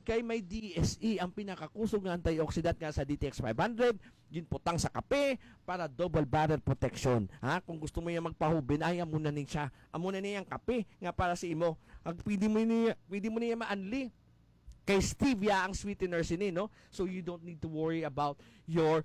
kay may DSE ang pinakakusog nga antioxidant nga sa DTX 500, ginputang sa kape para double barrel protection. Ha, kung gusto mo yang magpahubin ay amo na ning siya. Amo na niyang kape nga para sa imo. Ang pwede mo niya maanli kay stevia ang sweetener sini, no? So you don't need to worry about your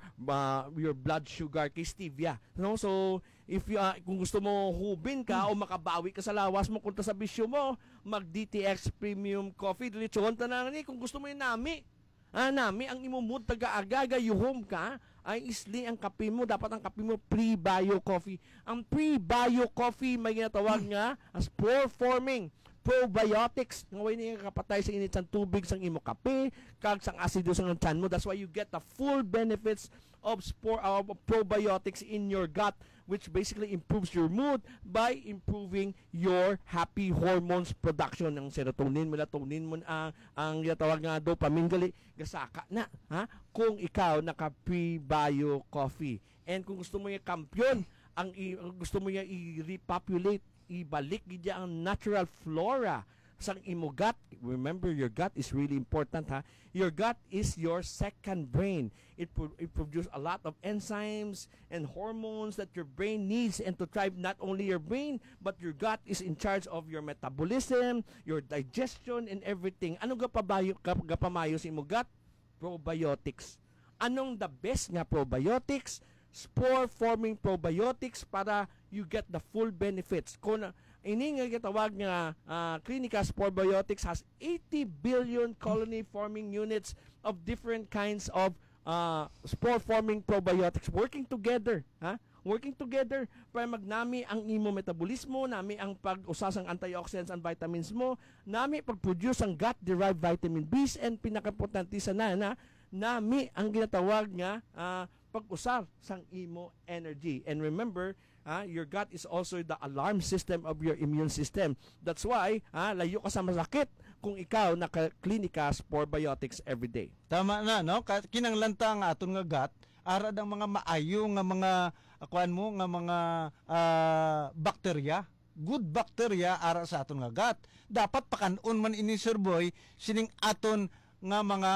blood sugar kay stevia, no? So if you kung gusto mo hubin ka o makabawi ka sa lawas mo kunta sa bisyo mo, mag DTX Premium Coffee dilitsyon ta na ni kung gusto mo yung nami. Nami ang imumud taga-agaga yuhom ka ay isli ang kape mo, dapat ang kape mo pre-bio coffee. Ang pre-bio coffee may ginatawag nga as pore-forming probiotics nga way niya kapatay sa init sang tubig sang imo kape kag sang asido sang tiyan mo. That's why you get the full benefits of probiotics in your gut, which basically improves your mood by improving your happy hormones production ng serotonin, melatonin mo ang tawag nga dopamine gali gasaka na kung ikaw naka pre-bio coffee. And kung gusto mo yung kampiyon, ang gusto mo yung i-repopulate, ibalik gid ang natural flora sang imo gut. Remember, your gut is really important, ha. Your gut is your second brain. It produces a lot of enzymes and hormones that your brain needs, and to thrive, not only your brain but your gut is in charge of your metabolism, your digestion and everything. Ano gapamayo sa imo gut? Probiotics. Anong the best nga probiotics? Spore-forming probiotics para you get the full benefits. Kung ini nga gitawag nga Clinica Sporebiotics has 80 billion colony-forming units of different kinds of spore-forming probiotics working together, working together para magnami ang imo metabolismo, nami ang pag-usas ang antioxidants and vitamins mo, nami pag-produce ang gut-derived vitamin B's, and pinaka-importante sana na nami ang ginatawag nga pag-usar sang imo energy. And remember, your gut is also the alarm system of your immune system. That's why layo ka sa masakit kung ikaw naka-Clinica Sporebiotics everyday. Tama na, no? Kinanglanta ang aton nga gut, arad ang mga maayo nga mga mga bakterya, good bacteria ara sa aton nga gut. Dapat pakanon man ini Sir Boy sining aton nga mga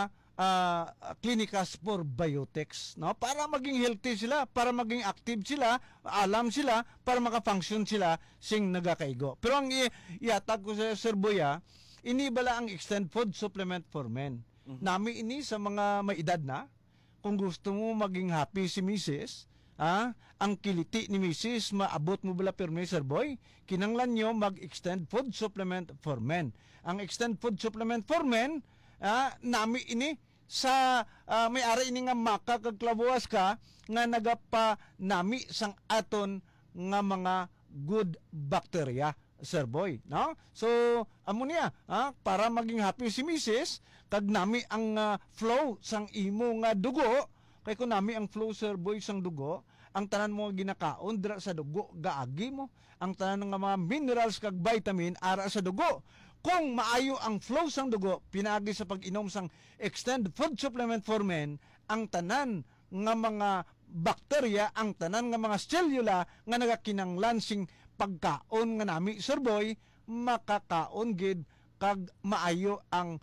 Clinica Sporebiotics, no? Para maging healthy sila, para maging active sila, alam sila, para maka-function sila sing nagakaigo. Pero ang iatag ko sa Sir Boy, ini bala ang extend food supplement for men. Nami ini sa mga may edad na, kung gusto mo maging happy si Mrs., ang kiliti ni Mrs. maabot mo bala pirmi Sir Boy, kinanglan nyo mag-extend food supplement for men. Ang extend food supplement for men, nami ini sa may-ari ini nga makakagklabuas ka nga nagapa nami sang aton nga mga good bacteria Sir Boy, no? So amo niya para maging happy si Mrs. kag nami ang flow sang imo nga dugo. Kay kung nami ang flow Sir Boy sang dugo, ang tanan mo ginakaon dira sa dugo gaagi mo, ang tanan nga mga minerals kag vitamin ara sa dugo. Kung maayo ang flow sang dugo, pinagi sa pag-inom sang extend food supplement for men, ang tanan nga mga bakterya, ang tanan nga mga cellula nga nagakinanglan sing pagkaon nga nami Sir Boy, makakaon gid kag maayo ang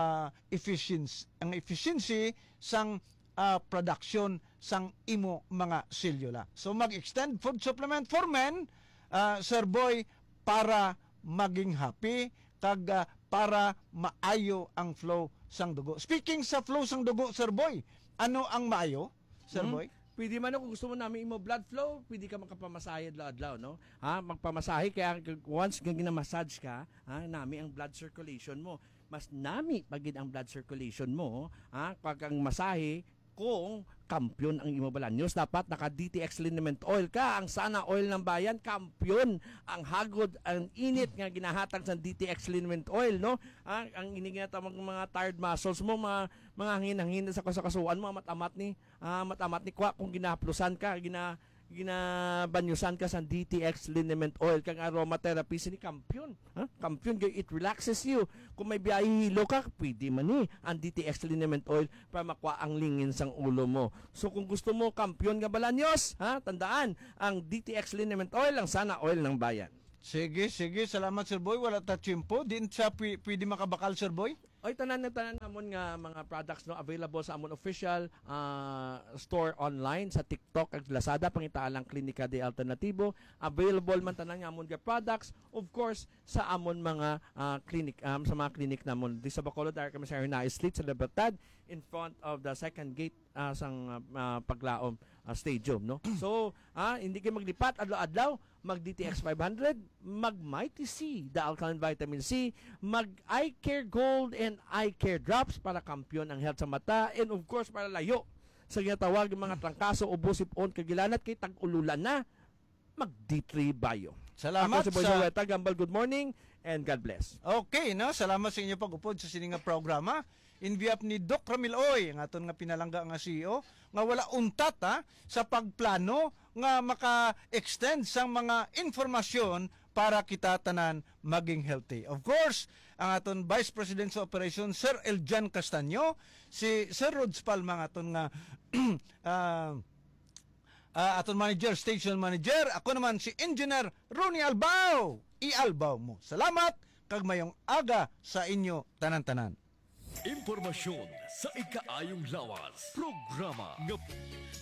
efficiency sang production sang imo mga cellula. So mag-extend food supplement for men, Sir Boy, para maging happy kag para maayo ang flow sang dugo. Speaking sa flow sang dugo, Sir Boy, ano ang maayo, Sir Boy? Pwede man kung gusto mo namin imo blood flow, pwede ka magpamasahe adlaw, no? Magpamasahe kaya once nga gina-massage ka, nami ang blood circulation mo. Mas nami pagid ang blood circulation mo, pag ang masahe kung kampyon ang imo balanyos, dapat naka DTX liniment oil ka. Ang sana oil ng bayan, kampyon ang hagod, ang init nga ginahatag sa DTX liniment oil, no? Ang iniginatawag mga tired muscles mo, mga hangin-hangin sa kasukasuan mo, matamat ni kwa kung ginahaplusan ka, ginabanyusan ka sa DTX liniment oil kang aromatherapy sini kampyon. Kampyon, it relaxes you. Kung may biyahilo ka, pwede man ni ang DTX liniment oil para makuha ang lingin sang ulo mo. So kung gusto mo kampyon nga balanyos, tandaan ang DTX liniment oil, ang sana oil ng bayan. Sige, salamat Sir Boy. Wala ta tiyempo. Din siya pwede makabakal Sir Boy? Oy, tanan namon nga mga products no available sa amon official store online sa TikTok ag Lazada pangitaan lang Klinika de Alternativo. Available man tanan nga amon nga products of course sa amon mga clinic sa mga clinic namon. Di sa Bacolod Direct kami sa Hernay Street sa Libertad in front of the second gate sang paglaom stadium no. So, hindi kayo maglipat adlaw-adlaw, mag DTX 500, mag Mighty C, the alkaline vitamin C, mag Eye Care Gold and Eye Care Drops para kampiyon ang health sa mata, and of course para layo sa ginatawag ng mga trangkaso o busip-on kagilanat kay tag-ululan na, mag D3 Bio. Salamat Ako si Boy Joeta Gambal, good morning and God bless. Okay, no? Salamat sa inyo pag-upod sa sininga programa. In behalf ni Doc Ramil Oy, nga aton nga pinalangga nga CEO, nga wala untat sa pagplano nga maka-extend sang mga informasyon para kita tanan maging healthy. Of course, ang aton Vice President sa Operation, Sir Eljan Castaño, si Sir Rods Palma, nga aton nga aton manager, station manager, ako naman si Engineer Ronnie Albao. I-albaw mo. Salamat, kag mayong aga sa inyo tanan-tanan. Impormasyon sa ikaayong lawas. Programa nga